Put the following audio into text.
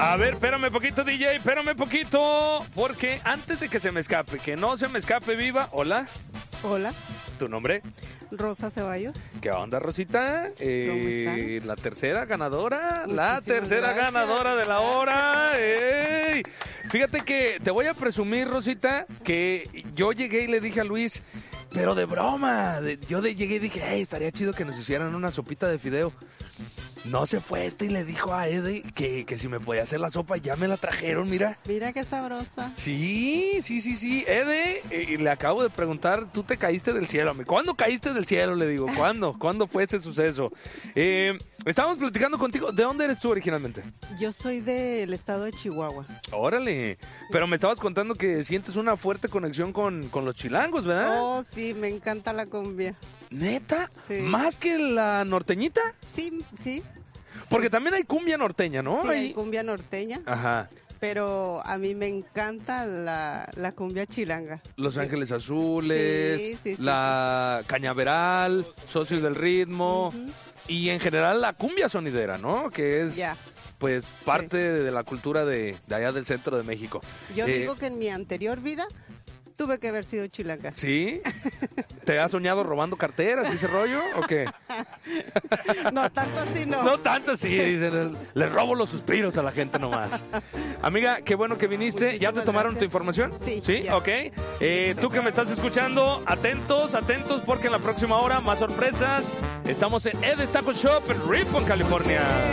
A ver, espérame poquito, DJ, espérame poquito. Porque antes de que se me escape, que no se me escape, viva. Hola. Hola, ¿Tu nombre? Rosa Ceballos. ¿Qué onda, Rosita? están? La tercera ganadora. La Muchísimas tercera gracias. ganadora de la hora. ¡Ey! Fíjate que te voy a presumir, Rosita, que yo llegué y le dije a Luis, pero de broma. Llegué y dije, hey, estaría chido que nos hicieran una sopita de fideo. No se fue y le dijo a Eddie que si me podía hacer la sopa, ya me la trajeron, mira. Mira qué sabrosa. Sí. Eddie, y le acabo de preguntar, ¿tú te caíste del cielo? ¿Cuándo caíste del cielo? Le digo, ¿cuándo? ¿Cuándo fue ese suceso? Estábamos platicando contigo. ¿De dónde eres tú originalmente? Yo soy del estado de Chihuahua. Órale. Pero me estabas contando que sientes una fuerte conexión con los chilangos, ¿verdad? Oh, sí, me encanta la cumbia. ¿Neta? Sí. ¿Más que la norteñita? Sí. Porque también hay cumbia norteña, ¿no? Sí, hay cumbia norteña, Ajá. pero a mí me encanta la cumbia chilanga. Los Ángeles Azules, Sí. la Cañaveral, Socios del Ritmo y en general la cumbia sonidera, ¿no? Que es Ya. pues parte de la cultura de allá del centro de México. Yo digo que en mi anterior vida tuve que haber sido chilanga. ¿Sí? ¿Te has soñado robando carteras y ese rollo o qué? No, tanto así no. No tanto así, dicen, le robo los suspiros a la gente nomás. Amiga, qué bueno que viniste. ¿Ya te Muchísimas tomaron tu gracias. información? Sí, ¿Sí? ya. Ok. Tú que me estás escuchando, atentos, porque en la próxima hora más sorpresas. Estamos en Ed's Taco Shop en Ripon, California.